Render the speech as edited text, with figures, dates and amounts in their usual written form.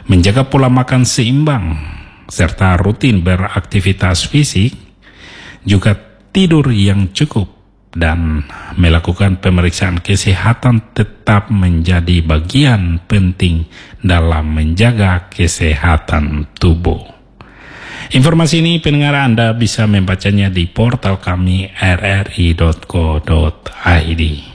menjaga pola makan seimbang, serta rutin beraktivitas fisik, juga tidur yang cukup, dan melakukan pemeriksaan kesehatan tetap menjadi bagian penting dalam menjaga kesehatan tubuh. Informasi ini pendengar Anda bisa membacanya di portal kami rri.co.id.